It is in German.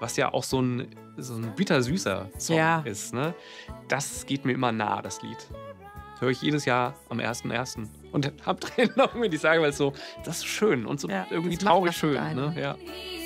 was ja auch so ein bittersüßer Song Ja. ist, ne? Das geht mir immer nah, das Lied. Höre ich jedes Jahr am 1.1. und habe Tränen in den Augen, wenn ich sage, weil es so, das ist schön und so Ja, irgendwie das macht traurig was mit schön, einem. ne? Ja.